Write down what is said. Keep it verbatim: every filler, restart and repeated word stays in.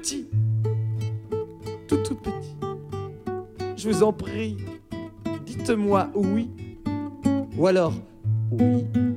petit, tout tout petit. Je vous en prie, dites-moi oui, ou alors oui.